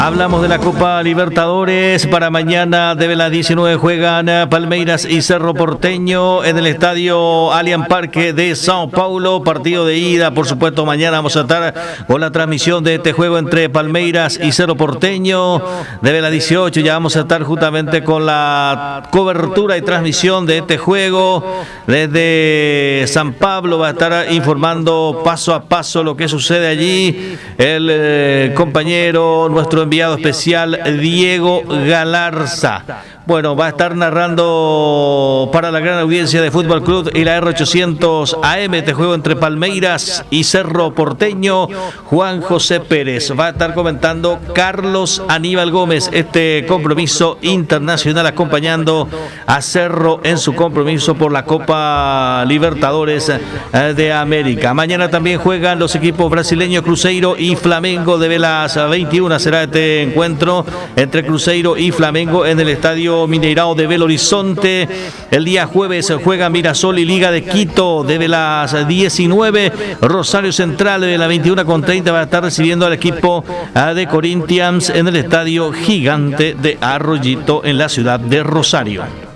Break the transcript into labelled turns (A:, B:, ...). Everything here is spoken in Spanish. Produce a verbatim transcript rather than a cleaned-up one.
A: Hablamos de la Copa Libertadores. Para mañana de las diecinueve juegan Palmeiras y Cerro Porteño en el estadio Allianz Parque de Sao Paulo. Partido de ida, por supuesto. Mañana vamos a estar con la transmisión de este juego entre Palmeiras y Cerro Porteño. De las dieciocho ya vamos a estar justamente con la cobertura y transmisión de este juego. Desde San Pablo va a estar informando paso a paso lo que sucede allí el eh, compañero, nuestro enviado especial Diego Galarza. Bueno, va a estar narrando para la gran audiencia de Fútbol Club y la R ochocientos A M este juego entre Palmeiras y Cerro Porteño. Juan José Pérez va a estar comentando Carlos Aníbal Gómez este compromiso internacional, acompañando a Cerro en su compromiso por la Copa Libertadores de América. Mañana también juegan los equipos brasileños Cruzeiro y Flamengo. De las veintiuna será este encuentro entre Cruzeiro y Flamengo en el estadio Mineirao de Belo Horizonte. El día jueves juega Mirasol y Liga de Quito. Desde las diecinueve, Rosario Central de las veintiuna con treinta va a estar recibiendo al equipo de Corinthians en el estadio Gigante de Arroyito en la ciudad de Rosario.